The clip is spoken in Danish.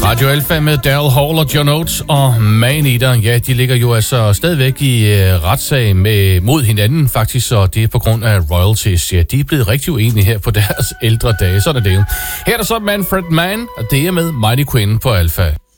Radio Alpha med Daryl Hall og John Oates og Maneater. Ja, de ligger jo altså stadigvæk i retssag mod hinanden faktisk, og det er på grund af royalties. Ja, de er blevet rigtig uenige her på deres ældre dage. Sådan er det jo. Her er der så Manfred Mann, og det er med Mighty Quinn på Alpha.